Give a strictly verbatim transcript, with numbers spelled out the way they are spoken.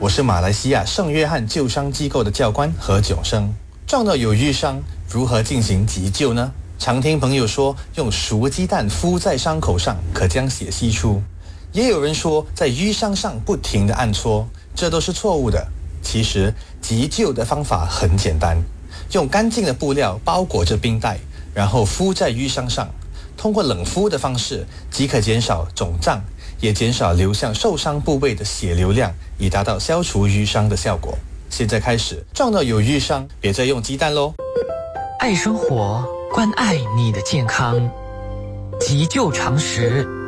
我是马来西亚圣约翰救伤机构的教官何炯生。撞到有瘀伤，如何进行急救呢？常听朋友说用熟鸡蛋敷在伤口上可将血吸出，也有人说在瘀伤上不停地按搓，这都是错误的。其实急救的方法很简单，用干净的布料包裹着冰袋，然后敷在瘀伤上，通过冷敷的方式即可减少肿胀，也减少流向受伤部位的血流量，以达到消除瘀伤的效果。现在开始，撞到有瘀伤，别再用鸡蛋咯。 爱生活，关爱你的健康，急救常识。